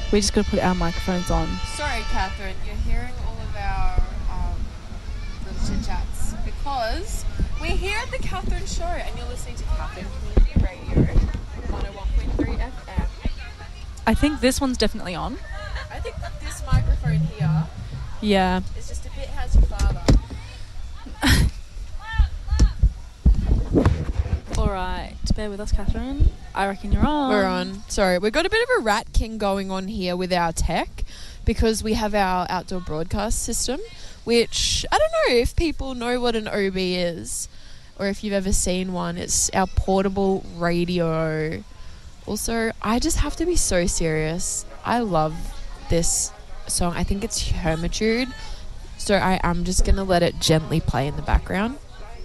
We just got to put our microphones on. Sorry, Catherine, you're hearing all of our little chit-chats because we're here at the Catherine Show and you're listening to Catherine Community Radio 101.3 FM. I think this one's definitely on. I think this microphone here Yeah. is just a bit how's your father. All right. Bear with us, Catherine. I reckon you're on. We're on. Sorry, we've got a bit of a rat king going on here with our tech because we have our outdoor broadcast system, which I don't know if people know what an OB is or if you've ever seen one. It's our portable radio. Also, I just have to be so serious. I love this song. I think it's Hermitude. So I am just going to let it gently play in the background.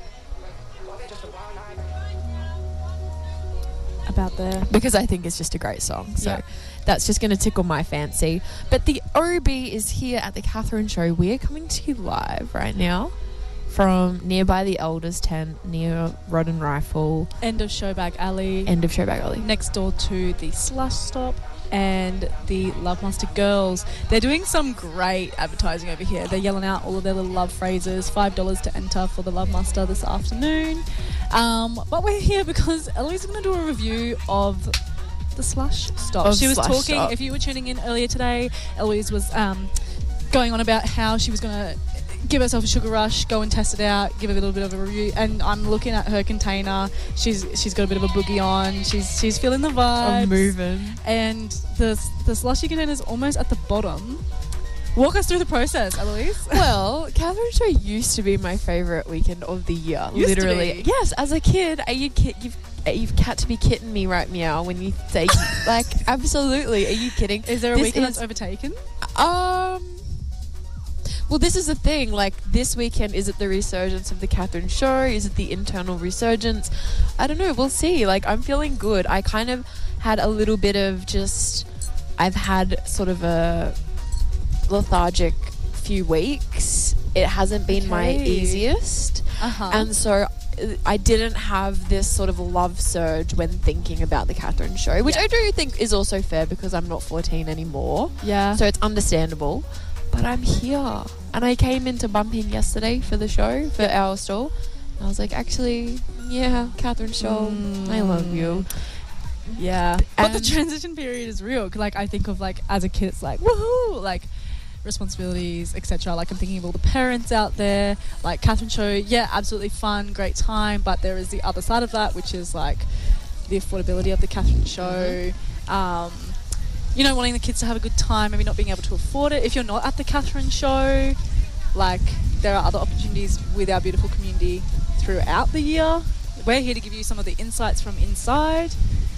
About there. Because I think it's just a great song. So Yeah. that's just going to tickle my fancy. But the OB is here at the Catherine Show. We are coming to you live right now from nearby the Elders tent near Rod and Rifle. End of Showbag Alley. End of Showbag Alley. Next door to the Slush Stop and the Love Master Girls. They're doing some great advertising over here. They're yelling out all of their little love phrases. $5 to enter for the Love Master this afternoon. But we're here because Eloise is going to do a review of the Slush Stop. She was Slush talking, Stop. if you were tuning in earlier today, Eloise was going on about how she was going to give herself a sugar rush, go and test it out, give a little bit of a review. And I'm looking at her container. She's got a bit of a boogie on. She's feeling the vibe. I'm moving. And the slushy container is almost at the bottom. Walk us through the process, Eloise. Well, Catherine Show used to be my favourite weekend of the year. Used to literally. be? Yes, as a kid, you've got to be kidding me right meow when you say like absolutely. Are you kidding? Is there a This weekend is- that's overtaken? Well, this is the thing. Like, this weekend, is it the resurgence of the Catherine Show? Is it the internal resurgence? I don't know. We'll see. Like, I'm feeling good. I kind of had a little bit of just... I've had sort of a lethargic few weeks. It hasn't been my Okay. easiest. Uh-huh. And so I didn't have this sort of love surge when thinking about the Catherine Show, which Yeah. I do think is also fair because I'm not 14 anymore. Yeah. So it's understandable. But I'm here. And I came in to bump in yesterday for the show, for our stall. And I was like, actually, yeah, Catherine Show, I love you. Yeah. But the And- transition period is real. 'Cause, like, I think of, like, as a kid, it's like, woohoo! Like, responsibilities, etc. Like, I'm thinking of all the parents out there. Like, Catherine Show, yeah, absolutely fun, great time. But there is the other side of that, which is, like, the affordability of the Catherine Show. You know, wanting the kids to have a good time, maybe not being able to afford it. If you're not at the Catherine Show, like, there are other opportunities with our beautiful community throughout the year. We're here to give you some of the insights from inside.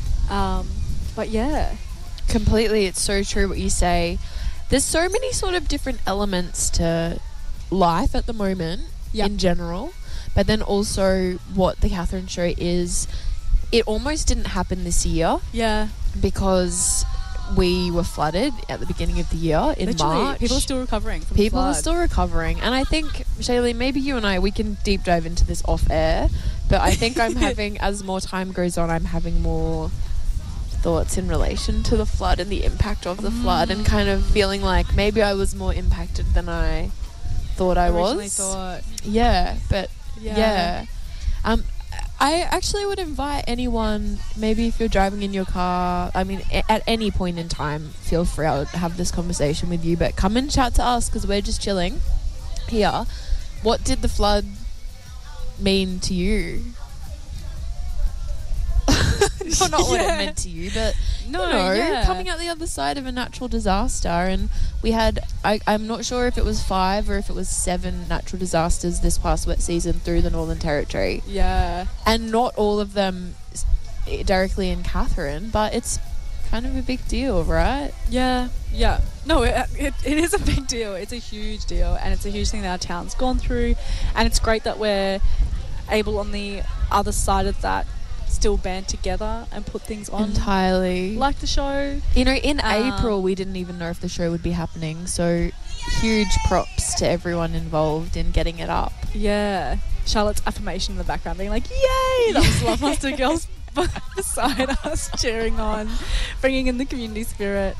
But yeah. Completely, it's so true what you say. There's so many sort of different elements to life at the moment in general. But then also what the Catherine Show is, it almost didn't happen this year Yeah. because we were flooded at the beginning of the year in Literally, March. people are still recovering from People the are flood. still recovering. And I think, Shaylee, maybe you and I, we can deep dive into this off air. But I think I'm having, as more time goes on, I'm having more thoughts in relation to the flood and the impact of the flood and kind of feeling like maybe I was more impacted than I thought I originally was. thought. Yeah, but Yeah. yeah. I actually would invite anyone, maybe if you're driving in your car, I mean, at any point in time, feel free. I'll have this conversation with you, but come and chat to us because we're just chilling here. What did the flood mean to you? Well, not what it Yeah. meant to you, but No, you know, yeah. coming out the other side of a natural disaster. And we had, I'm not sure if it was 5 or if it was 7 natural disasters this past wet season through the Northern Territory. Yeah. And not all of them directly in Catherine, but it's kind of a big deal, right? Yeah. Yeah. No, it is a big deal. It's a huge deal. And it's a huge thing that our town's gone through. And it's great that we're able on the other side of that still band together and put things on. Entirely. Like the show. You know, in April, we didn't even know if the show would be happening. So huge props to everyone involved in getting it up. Yeah. Charlotte's affirmation in the background being like, yay! That was Love Master Girls beside us cheering on, bringing in the community spirit.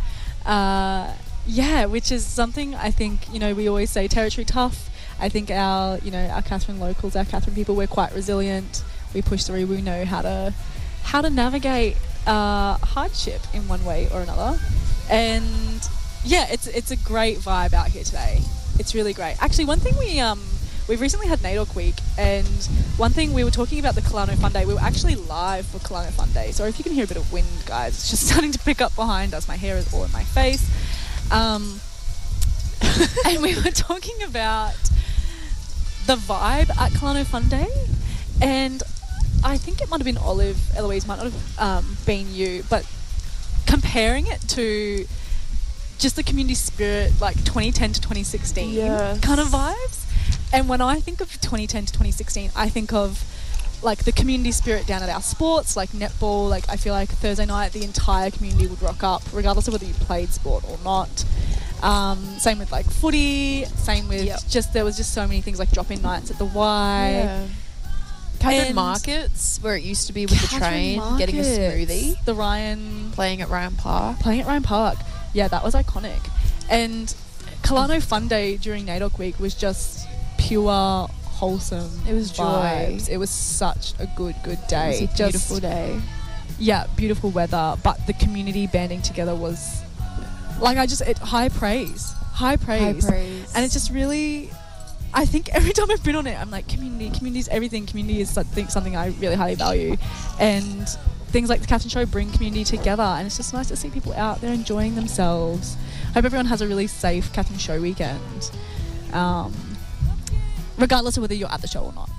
Yeah, which is something I think, we always say territory tough. I think our Katherine locals, our Katherine people, we're quite resilient. We push through. We know how to navigate hardship in one way or another. And yeah, it's a great vibe out here today. It's really great. Actually, one thing we've recently had NAIDOC week, and one thing we were talking about the Kalano Fun Day. We were actually live for Kalano Fun Day. Sorry if you can hear a bit of wind, guys. It's just starting to pick up behind us. My hair is all in my face. And we were talking about the vibe at Kalano Fun Day, and I think it might have been Eloise, might not have been you, but comparing it to just the community spirit, like 2010 to 2016 kind of vibes. And when I think of 2010 to 2016, I think of like the community spirit down at our sports, like netball. Like I feel like Thursday night, the entire community would rock up, regardless of whether you played sport or not. Same with like footy. Same with there was just so many things like drop-in nights at the Y. Yeah. Catherine Markets, where it used to be with the train, getting a smoothie. The Ryan playing at Ryan Park. Yeah, that was iconic. And Kalano Fun Day during NAIDOC week was just pure wholesome. It was vibes. It was such a good day. It was a beautiful day. Yeah, beautiful weather, but the community banding together was like high praise. And it's just really, I think every time I've been on it, I'm like, community is everything. Community is something I really highly value, and things like the Catherine Show bring community together, and it's just nice to see people out there enjoying themselves. Hope everyone has a really safe Catherine Show weekend, regardless of whether you're at the show or not.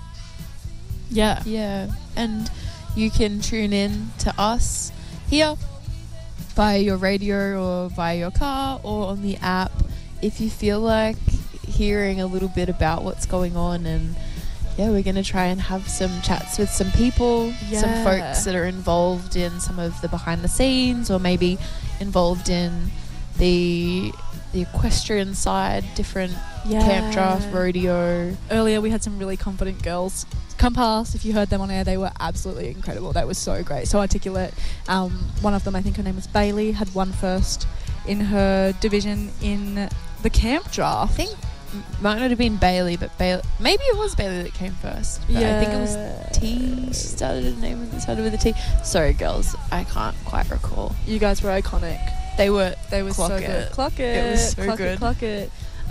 Yeah, and you can tune in to us here via your radio or via your car or on the app if you feel like hearing a little bit about what's going on. And we're going to try and have some chats with some people, some folks that are involved in some of the behind the scenes, or maybe involved in the equestrian side, different camp draft, rodeo. Earlier we had some really confident girls come past. If you heard them on air, they were absolutely incredible. They were so great, so articulate. One of them, I think her name was Bailey, had won first in her division in the camp draft. I think might not have been Bailey, but maybe it was Bailey that came first. But I think it was T. Started with a T. Sorry, girls, I can't quite recall. You guys were iconic. They were so good. Clock it. It was so good. Clock it.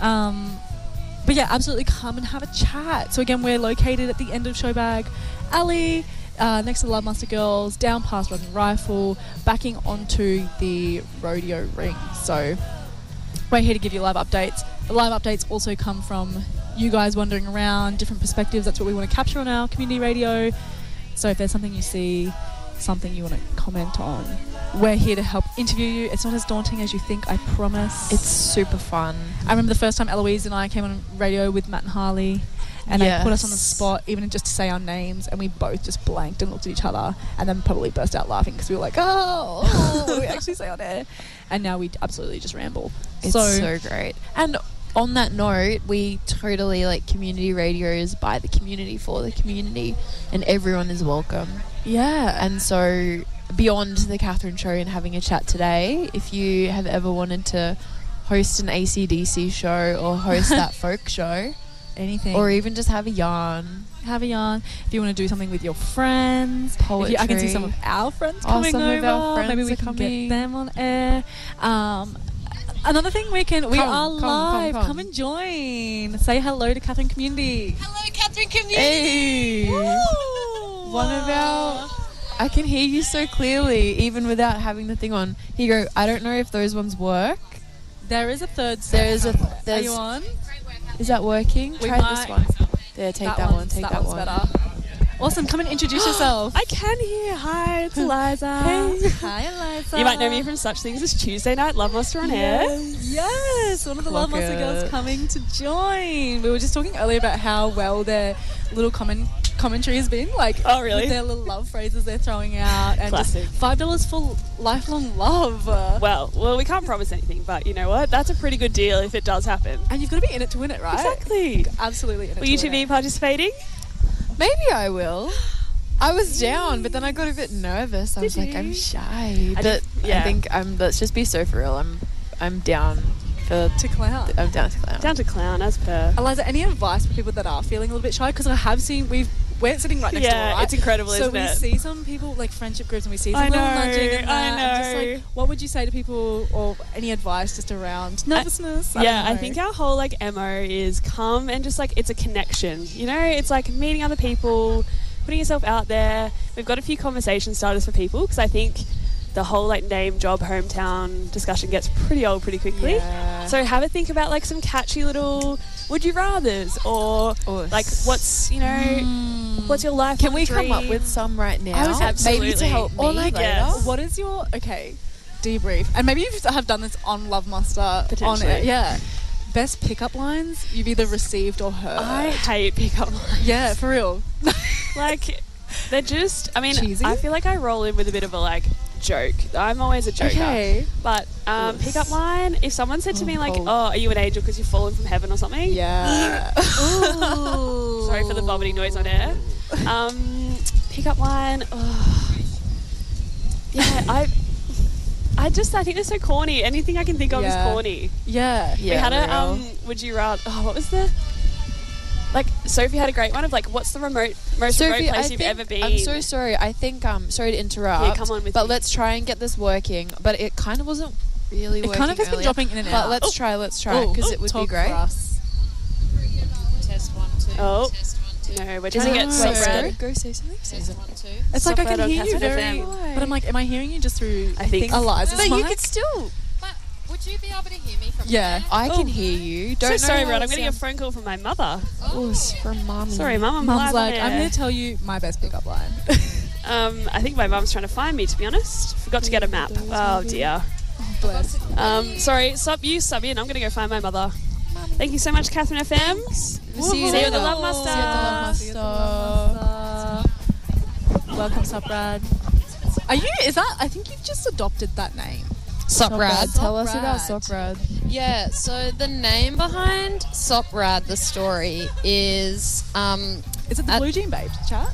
But yeah, absolutely come and have a chat. So again, we're located at the end of Showbag Alley, next to the Love Master Girls, down past Rod and Rifle, backing onto the rodeo ring. So we're here to give you live updates. The live updates also come from you guys wandering around, different perspectives. That's what we want to capture on our community radio. So if there's something you see, something you want to comment on, we're here to help interview you. It's not as daunting as you think, I promise. It's super fun. I remember the first time Eloise and I came on radio with Matt and Harley, and they put us on the spot, even just to say our names, and we both just blanked and looked at each other, and then probably burst out laughing because we were like, what do we actually say on air? And now we absolutely just ramble. It's so great. And on that note, we totally like community radios by the community for the community, and everyone is welcome. Yeah. And so beyond the Catherine Show and having a chat today, if you have ever wanted to host an AC/DC show or host that folk show, anything, or even just have a yarn, if you want to do something with your friends, poetry. I can see some of our friends coming over. Of our friends maybe we can get them on air. Another thing we are live. Come and join. Say hello to Catherine community. Hello, Catherine community. Hey. One of our... I can hear you so clearly, even without having the thing on. Here you go. I don't know if those ones work. There is a third set. Are you on? Is that working? Try this one. There, take that one. Take that one. Better. Awesome. Come and introduce yourself. I can hear. Hi, it's Eliza. Hey. Hi, Eliza. You might know me from such things as Tuesday Night Love Master on air. Yes. One of the Love Master girls coming to join. We were just talking earlier about how well their little commentary has been. Like, oh, really? With their little love phrases they're throwing out. And classic. Just $5 for lifelong love. Well, we can't promise anything, but you know what? That's a pretty good deal if it does happen. And you've got to be in it to win it, right? Exactly. Absolutely in it. Will you two be participating? Maybe I will. I was down, but then I got a bit nervous. I was like, I'm shy. But I think let's just be so for real. I'm down for. To clown. I'm down to clown. Down to clown, as per. Eliza, any advice for people that are feeling a little bit shy? Because I have seen, we're sitting right next door, Yeah, right? it's incredible, so isn't we it? see some people, like friendship groups, and we see some I little know, nudging and that, I and just know. like, what would you say to people, or any advice just around nervousness? I think our whole like MO is come and just like it's a connection. You know, it's like meeting other people, putting yourself out there. We've got a few conversation starters for people because I think the whole like name, job, hometown discussion gets pretty old pretty quickly. Yeah. So have a think about like some catchy little would you rathers or like what's what's your life? Can we come up with some right now? I was absolutely. Maybe to help me Or like, later. what is your debrief? And maybe you have done this on Love Muster on Potentially. it. Yeah. Best pickup lines you've either received or heard. I hate pickup lines. Yeah, for real. Like they're just Cheesy? I feel like I roll in with a bit of a like joke. I'm always a joker. Okay. But pickup line, if someone said to me like, cold. "Oh, are you an angel because you've fallen from heaven or something?" Yeah. Ooh. Sorry for the vomiting noise on air. Pickup line. Oh. Yeah, I think they're so corny. Anything I can think of is Yeah. corny. Yeah. We had a real. would you rather? Oh, what was the? Like Sophie had a great one of like, what's the most remote Sophie, place you've ever been? I'm so sorry. I think sorry to interrupt. Yeah, come on with but me. let's try and get this working. But it kind of wasn't really It working. kind of has been earlier. dropping in and But out. let's try because it would be Talk great. for us. Test 1, 2. Oh. Test 1, 2. No, we're Is trying to it get Oh. Stop Wait, Red. Go say something. Test 1, 2. It's like I Stop can Red on hear you Catherine very, FM. but I'm like, am I hearing you just through? I think- Eliza's But you mic? could still. But would you be able to hear me from Yeah. there? I can hear you. Don't So know sorry, how Rod. it I'm getting a sounds. phone call from my mother. Oh, it's from mum. Sorry, Mum. I'm Mum's live like, on I'm air. going to tell you my best pickup line. I think my mum's trying to find me, to be honest. Forgot to get a map. Oh, dear. Bless. Sorry, sub in. I'm going to go find my mother. Thank you so much, Catherine FM. See you See you at the later. Love Muster. See you at the Love See you at the Love Muster. Welcome, Sup Brad. I think you've just adopted that name. Soprad. Tell us Soprad. about Soprad. Yeah, so the name behind Soprad, the story, is Is it the Blue Jean Babes chat?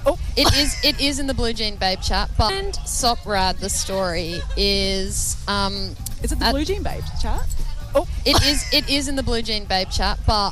it is in the Blue Jean Babe chat, but Soprad, the story, is Is it the Blue Jean Babes chat? it is in the Blue Jean Babe chat, but